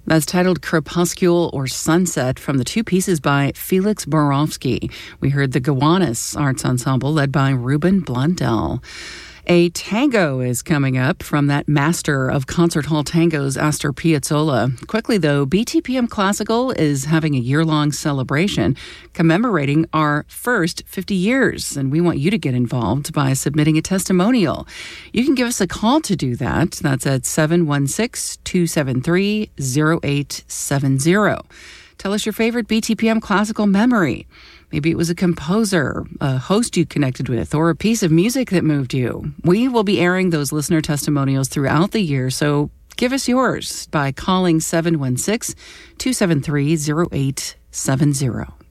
That's titled Crepuscule or Sunset from the two pieces by Felix Borowski. We heard the Gowanus Arts Ensemble led by Ruben Blundell. A tango is coming up from that master of concert hall tangos, Astor Piazzolla. Quickly, though, BTPM Classical is having a year-long celebration commemorating our first 50 years, and we want you to get involved by submitting a testimonial. You can give us a call to do that. That's at 716-273-0870. Tell us your favorite BTPM Classical memory. Maybe it was a composer, a host you connected with, or a piece of music that moved you. We will be airing those listener testimonials throughout the year, so give us yours by calling 716-273-0870.